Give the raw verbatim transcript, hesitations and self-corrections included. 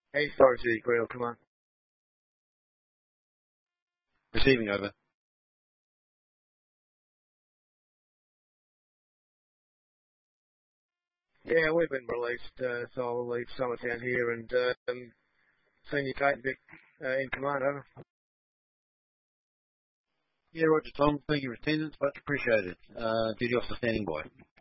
Hey, Forest City, Greel, come on. Receiving over. Yeah, we've been released, uh, so I'll leave Summit down here and uh, um, Senior Kate Vic uh, in command, over. Yeah, Roger Tom. Thank you for attendance. Much appreciated. Uh, duty officer standing by.